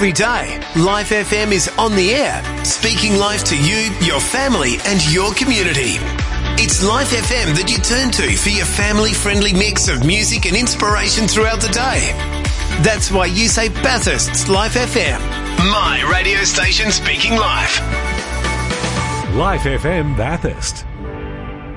every day, Life FM is on the air, speaking life to you, your family and your community. It's Life FM that you turn to for your family-friendly mix of music and inspiration throughout the day. That's why you say Bathurst's Life FM. My radio station speaking life. Life FM Bathurst.